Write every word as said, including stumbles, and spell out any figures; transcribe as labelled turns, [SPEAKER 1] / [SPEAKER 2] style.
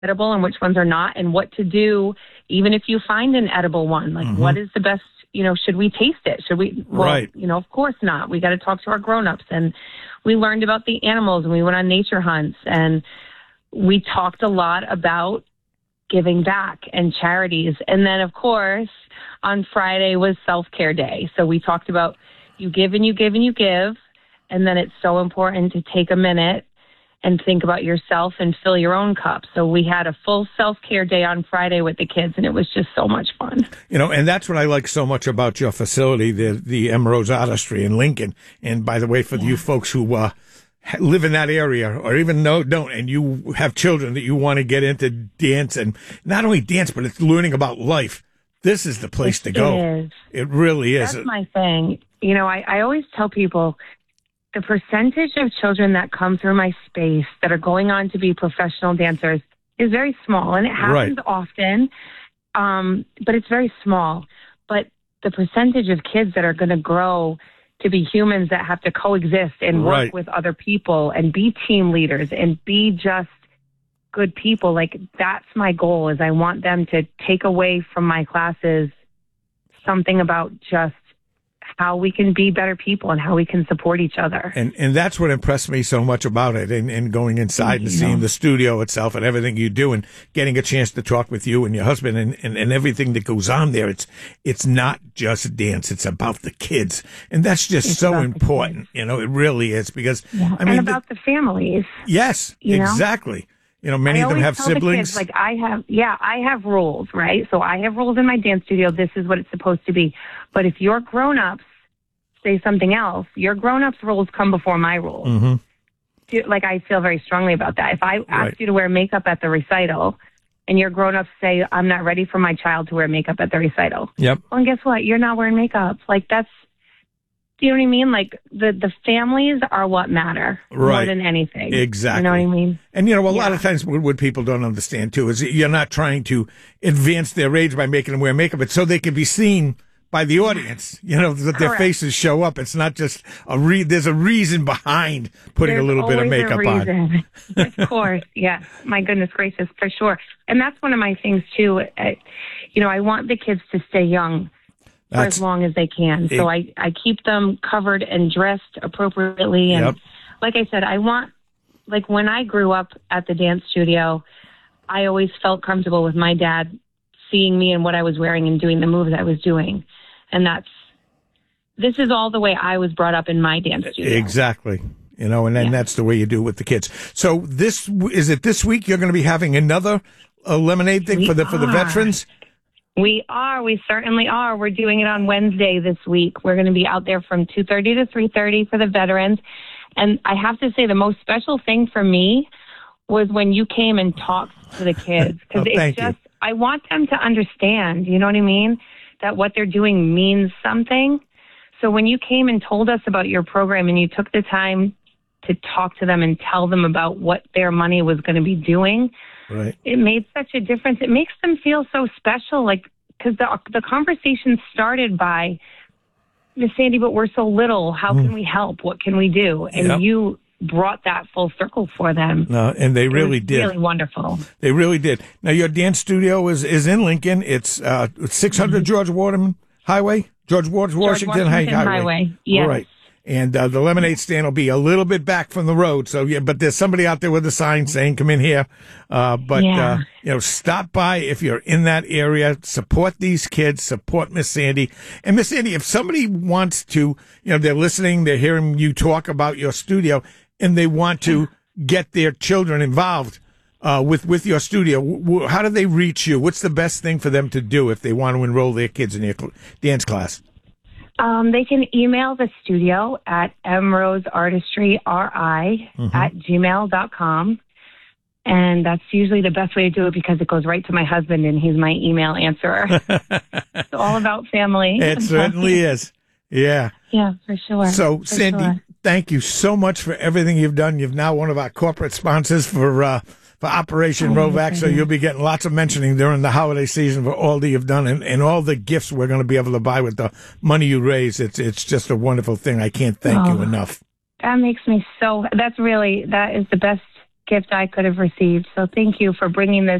[SPEAKER 1] edible and which ones are not, and what to do even if you find an edible one. Like, mm-hmm. what is the best, you know, should we taste it? Should we? Well,
[SPEAKER 2] right.
[SPEAKER 1] You know, of course not. We got to talk to our grown-ups. And we learned about the animals, and we went on nature hunts, and we talked a lot about giving back and charities. And then, of course, on Friday was self-care day. So we talked about you give and you give and you give. And then it's so important to take a minute and think about yourself and fill your own cup. So we had a full self-care day on Friday with the kids, and it was just so much fun.
[SPEAKER 2] You know, and that's what I like so much about your facility, the the M. Rose Artistry in Lincoln. And by the way, for yeah. you folks who uh, live in that area, or even know don't, and you have children that you want to get into dance, and not only dance, but it's learning about life, this is the place
[SPEAKER 1] it
[SPEAKER 2] to go.
[SPEAKER 1] Is.
[SPEAKER 2] It really is.
[SPEAKER 1] That's my thing. You know, I, I always tell people, the percentage of children that come through my space that are going on to be professional dancers is very small, and it happens
[SPEAKER 2] right.
[SPEAKER 1] often, um, but it's very small. But the percentage of kids that are going to grow to be humans that have to coexist and work
[SPEAKER 2] right.
[SPEAKER 1] with other people and be team leaders and be just good people, like, that's my goal, is I want them to take away from my classes something about just how we can be better people and how we can support each other.
[SPEAKER 2] And and that's what impressed me so much about it, and, and going inside and seeing the studio itself and everything you do, and getting a chance to talk with you and your husband and, and, and everything that goes on there. It's it's not just dance, it's about the kids. And that's just it's so important. You know, it really is, because
[SPEAKER 1] yeah.
[SPEAKER 2] I mean,
[SPEAKER 1] and about the, the families.
[SPEAKER 2] Yes, exactly. Know? You know, many
[SPEAKER 1] I
[SPEAKER 2] of them have
[SPEAKER 1] tell
[SPEAKER 2] siblings.
[SPEAKER 1] The kids, like I have, yeah, I have rules, right? So I have rules in my dance studio. This is what it's supposed to be. But if your grown-ups say something else, your grown-ups rules come before my rules.
[SPEAKER 2] Mm-hmm.
[SPEAKER 1] Like, I feel very strongly about that. If I ask
[SPEAKER 2] right.
[SPEAKER 1] you to wear makeup at the recital, and your grown-ups say, I'm not ready for my child to wear makeup at the recital.
[SPEAKER 2] Yep.
[SPEAKER 1] Well, and guess what? You're not wearing makeup. Like, that's, do you know what I mean? Like, the, the families are what matter
[SPEAKER 2] right.
[SPEAKER 1] more than anything.
[SPEAKER 2] Exactly.
[SPEAKER 1] You know what I mean?
[SPEAKER 2] And, you know, a
[SPEAKER 1] yeah.
[SPEAKER 2] lot of times what, what people don't understand, too, is you're not trying to advance their age by making them wear makeup. It's so they can be seen by the audience, you know, that their faces show up. It's not just a re- there's a reason behind putting
[SPEAKER 1] there's
[SPEAKER 2] a little bit of makeup on.
[SPEAKER 1] Of course, yes. My goodness gracious, for sure. And that's one of my things, too. I, you know, I want the kids to stay young for That's, as long as they can. So it, I, I keep them covered and dressed appropriately. And
[SPEAKER 2] yep.
[SPEAKER 1] like I said, I want, like when I grew up at the dance studio, I always felt comfortable with my dad seeing me and what I was wearing and doing the moves I was doing. And that's, this is all the way I was brought up in my dance studio.
[SPEAKER 2] Exactly. You know, and then yeah. that's the way you do it with the kids. So this, is it this week you're going to be having another uh, lemonade thing
[SPEAKER 1] we
[SPEAKER 2] for the, for the
[SPEAKER 1] are.
[SPEAKER 2] veterans?
[SPEAKER 1] We are. We certainly are. We're doing it on Wednesday this week. We're going to be out there from two thirty to three thirty for the veterans. And I have to say, the most special thing for me was when you came and talked to the kids. Because
[SPEAKER 2] oh,
[SPEAKER 1] it's just, you. I want them to understand, you know what I mean? That what they're doing means something. So when you came and told us about your program and you took the time to talk to them and tell them about what their money was going to be doing,
[SPEAKER 2] right.
[SPEAKER 1] it made such a difference. It makes them feel so special, like, because the the conversation started by, Miss Sandy, but we're so little. How mm. can we help? What can we do? And
[SPEAKER 2] yep.
[SPEAKER 1] you brought that full circle for them.
[SPEAKER 2] No, and they really did.
[SPEAKER 1] Really wonderful.
[SPEAKER 2] They really did. Now, your dance studio is, is in Lincoln. It's uh, six hundred mm-hmm. George Waterman Highway, George, George Washington,
[SPEAKER 1] Washington
[SPEAKER 2] Highway.
[SPEAKER 1] Highway. Yes.
[SPEAKER 2] All right. And uh, the lemonade stand will be a little bit back from the road. So, yeah, but there's somebody out there with a sign saying, come in here. Uh, but,
[SPEAKER 1] yeah.
[SPEAKER 2] uh, you know, stop by if you're in that area. Support these kids. Support Miss Sandy. And Miss Sandy, if somebody wants to, you know, they're listening, they're hearing you talk about your studio, and they want to get their children involved uh, with, with your studio, w- w- how do they reach you? What's the best thing for them to do if they want to enroll their kids in your cl- dance class?
[SPEAKER 1] Um, they can email the studio at mroseartistryri mm-hmm. at gmail dot com. And that's usually the best way to do it because it goes right to my husband and he's my email answerer. It's all about family.
[SPEAKER 2] It certainly is. Yeah.
[SPEAKER 1] Yeah, for sure.
[SPEAKER 2] So,
[SPEAKER 1] for
[SPEAKER 2] Sandy,
[SPEAKER 1] sure.
[SPEAKER 2] thank you so much for everything you've done. You're now one of our corporate sponsors for uh, for Operation
[SPEAKER 1] oh,
[SPEAKER 2] Rovac, so you'll be getting lots of mentioning during the holiday season for all that you've done and, and all the gifts we're going to be able to buy with the money you raise. It's it's just a wonderful thing. I can't thank
[SPEAKER 1] oh,
[SPEAKER 2] you enough.
[SPEAKER 1] That makes me so, that's really, that is the best gift I could have received. So thank you for bringing this